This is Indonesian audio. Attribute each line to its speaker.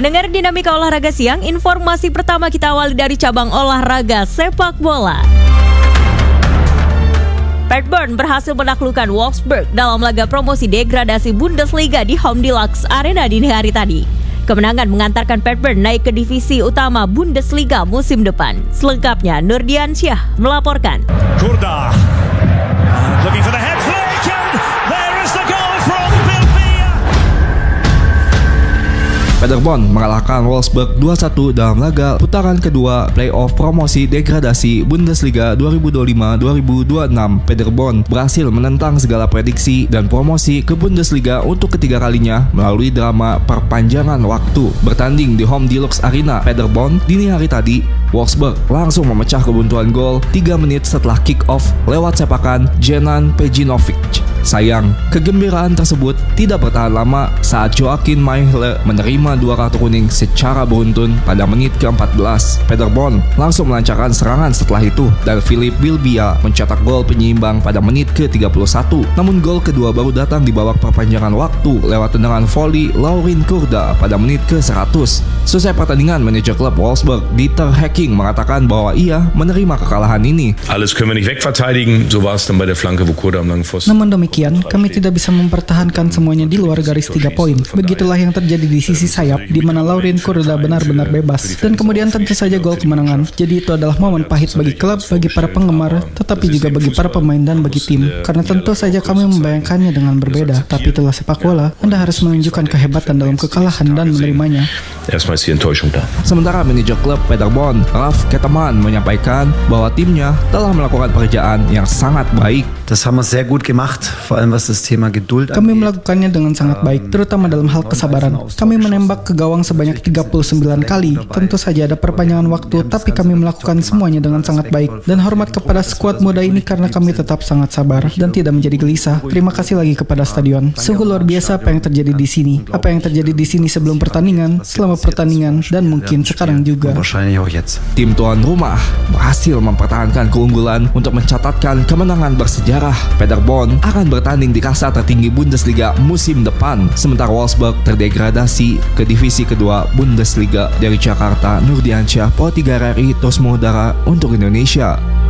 Speaker 1: Pendengar Dinamika Olahraga Siang, informasi pertama kita awali dari cabang olahraga sepak bola. Paderborn berhasil menaklukkan Wolfsburg dalam laga promosi degradasi Bundesliga di Home Deluxe Arena dini hari tadi. Kemenangan mengantarkan Paderborn naik ke divisi utama Bundesliga musim depan. Selengkapnya Nurdiansyah melaporkan.
Speaker 2: Kurda looking for the head flick and there is the goal from Bilbia.
Speaker 3: Paderborn mengalahkan Wolfsburg 2-1 dalam laga putaran kedua playoff promosi degradasi Bundesliga 2025-2026. Paderborn berhasil menentang segala prediksi dan promosi ke Bundesliga untuk ketiga kalinya melalui drama perpanjangan waktu. Bertanding di Home Deluxe Arena Paderborn dini hari tadi, Wolfsburg langsung memecah kebuntuan gol 3 menit setelah kick-off lewat sepakan Jenan Pejinovic. Sayang, kegembiraan tersebut tidak bertahan lama saat Joachim Meihle menerima 2 kartu kuning secara beruntun pada menit ke-14. Paderborn langsung melancarkan serangan setelah itu dan Philipp Bilbia mencetak gol penyeimbang pada menit ke-31. Namun gol kedua baru datang di babak perpanjangan waktu lewat tendangan voli Laurin Kurda pada menit ke-100. Selesai pertandingan, manajer klub Wolfsburg Dieter Hecking mengatakan bahwa ia menerima kekalahan ini.
Speaker 4: Alles können wir nicht wegverteidigen, so war es dann bei der Flanke, wo Kurda am langen Pfosten.
Speaker 5: Namun demikian, kami tidak bisa mempertahankan semuanya di luar garis 3 poin. Begitulah yang terjadi di sisi sayap, di mana Laurin Kurda benar-benar bebas. Dan kemudian tentu saja gol kemenangan. Jadi itu adalah momen pahit bagi klub, bagi para penggemar, tetapi juga bagi para pemain dan bagi tim. Karena tentu saja kami membayangkannya dengan berbeda. Tapi itulah sepak bola, Anda harus menunjukkan kehebatan dalam kekalahan dan menerimanya.
Speaker 4: Erstmal ist die Enttäuschung da.
Speaker 3: Sementara manajer klub Paderborn, Ralf Kettemann, menyampaikan bahwa timnya telah melakukan pekerjaan yang sangat baik.
Speaker 6: Das haben wir sehr gut gemacht, vor allem was das Thema Geduld angeht.
Speaker 5: Kami melakukannya dengan sangat baik, terutama dalam hal kesabaran. Kami menembak ke gawang sebanyak 39 kali. Tentu saja ada perpanjangan waktu, tapi kami melakukan semuanya dengan sangat baik. Dan hormat kepada skuad muda ini karena kami tetap sangat sabar dan tidak menjadi gelisah. Terima kasih lagi kepada stadion. Sungguh luar biasa apa yang terjadi di sini. Apa yang terjadi di sini sebelum pertandingan, selama pertandingan, dan mungkin sekarang juga.
Speaker 3: Tim tuan rumah berhasil mempertahankan keunggulan untuk mencatatkan kemenangan bersejarah. Paderborn akan bertanding di kasta tertinggi Bundesliga musim depan, sementara Wolfsburg terdegradasi ke divisi kedua Bundesliga. Dari Jakarta, Nurdiansyah, Pro 3 RRI, Tosmo Udara untuk Indonesia.